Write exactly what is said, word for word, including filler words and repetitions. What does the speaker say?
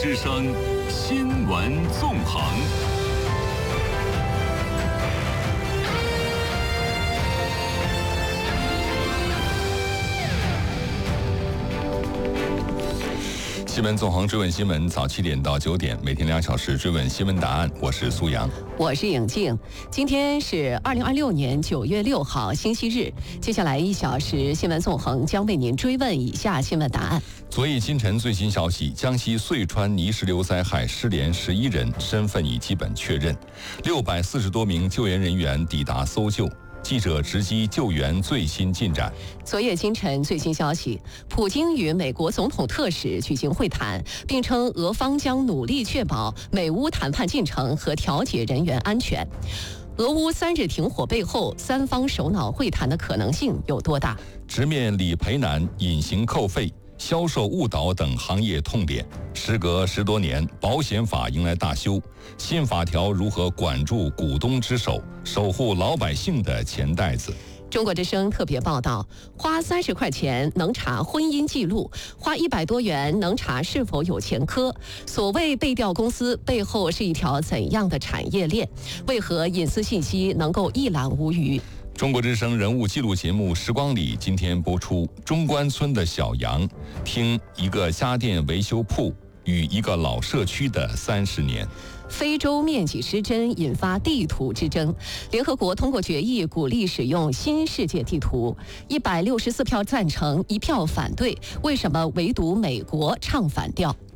之声新闻纵横。新闻纵横追问新闻，早七点到九点，每天两小时追问新闻答案。我是苏阳， 我是颖静。今天是二零二六年九月六号，星期日。接下来一小时，新闻纵横将为您追问以下新闻答案。 昨夜今晨最新消息，江西遂川泥石流灾害失联十一人，身份已基本确认。六百四十多名救援人员抵达搜救。记者直击救援最新进展。 昨夜今晨最新消息，普京与美国总统特使举行会谈，并称俄方将努力确保美乌谈判进程和调解人员安全。俄乌三日停火背后，三方首脑会谈的可能性有多大？ 直面理赔难、隐形扣费、销售误导等行业痛点，时隔十多年，保险法迎来大修，新法条如何管住股东之手，守护老百姓的钱袋子？ 中国之声特别报道：花三十块钱能查婚姻记录，花一百多元能查是否有前科。所谓背调公司背后是一条怎样的产业链？为何隐私信息能够一览无余？ 中国之声人物纪录节目《时光里》今天播出中关村的小杨，听一个家电维修铺与一个老社区的三十年。 非洲面积失真引发地图之争，联合国通过决议鼓励使用新世界地图，一百六十四票赞成，一票反对，为什么唯独美国唱反调？